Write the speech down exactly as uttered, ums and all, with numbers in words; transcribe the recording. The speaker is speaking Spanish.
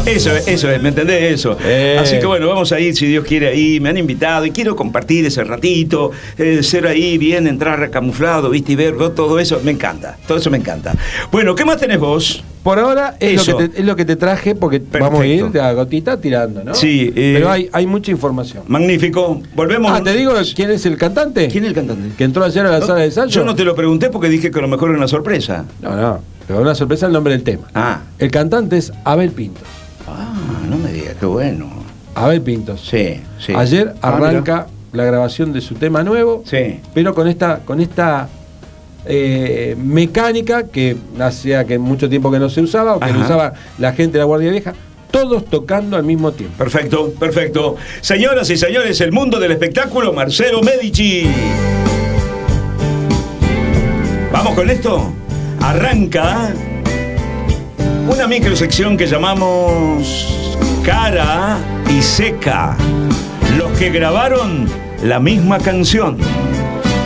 Eso es, eso es, ¿me entendés? Eso. Eh. Así que bueno, vamos a ir, si Dios quiere, ahí. Me han invitado y quiero compartir ese ratito, eh, ser ahí bien, entrar camuflado, viste, y ver todo eso. Me encanta, todo eso me encanta. Bueno, ¿qué más tenés vos? Por ahora es lo, que te, es lo que te traje, porque Perfecto. Vamos a ir de a gotita tirando, ¿no? Sí. Eh, Pero hay, hay mucha información. Magnífico. Volvemos. Ah, ¿te digo quién es el cantante? ¿Quién es el cantante? Que entró ayer a la No, sala de ensayo. Yo no te lo pregunté porque dije que a lo mejor era una sorpresa. No, no. Pero una sorpresa el nombre del tema. Ah. El cantante es Abel Pintos. Ah, no me digas, qué bueno. Abel Pintos. Sí, sí. Ayer Ah, arranca la grabación de su tema nuevo. Sí. Pero con esta, con esta eh, mecánica que hacía que mucho tiempo que no se usaba, o que Ajá. lo usaba la gente de la Guardia Vieja, todos tocando al mismo tiempo. Perfecto, perfecto. Señoras y señores, el mundo del espectáculo, Marcelo Medici. ¿Vamos con esto? Arranca una microsección que llamamos Cara y Seca. Los que grabaron la misma canción.